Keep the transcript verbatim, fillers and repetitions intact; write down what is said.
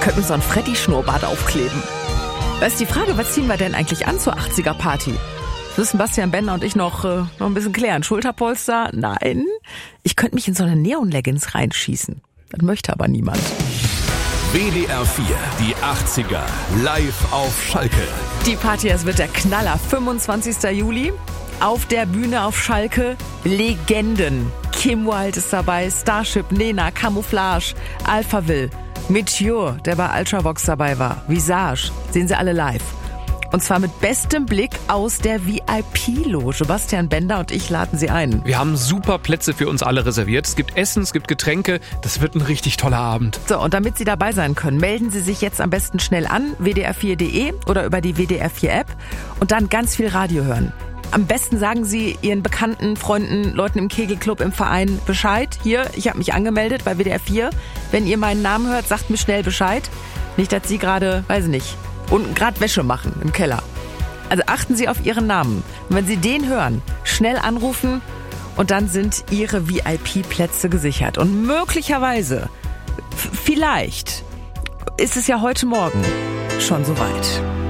könnte mir so ein Freddy-Schnurrbart aufkleben. Da ist die Frage, was ziehen wir denn eigentlich an zur achtziger-Party? Das müssen Bastian Bender und ich noch, äh, noch ein bisschen klären. Schulterpolster? Nein. Ich könnte mich in so eine Neon-Leggings reinschießen. Das möchte aber niemand. W D R vier, die achtziger, live auf Schalke. Die Party, es wird der Knaller. fünfundzwanzigster Juli. Auf der Bühne auf Schalke Legenden. Kim Wilde ist dabei, Starship, Nena, Camouflage, Alphaville, Meteor, der bei Ultravox dabei war, Visage. Sehen Sie alle live. Und zwar mit bestem Blick aus der V I P-Loge. Bastian Bender und ich laden Sie ein. Wir haben super Plätze für uns alle reserviert. Es gibt Essen, es gibt Getränke. Das wird ein richtig toller Abend. So, und damit Sie dabei sein können, melden Sie sich jetzt am besten schnell an, w d r vier punkt d e oder über die W D R vier App und dann ganz viel Radio hören. Am besten sagen Sie Ihren Bekannten, Freunden, Leuten im Kegelclub, im Verein Bescheid. Hier, ich habe mich angemeldet bei W D R vier. Wenn ihr meinen Namen hört, sagt mir schnell Bescheid. Nicht, dass Sie gerade, weiß ich nicht, unten gerade Wäsche machen im Keller. Also achten Sie auf Ihren Namen. Und wenn Sie den hören, schnell anrufen und dann sind Ihre V I P-Plätze gesichert. Und möglicherweise, f- vielleicht, ist es ja heute Morgen schon soweit.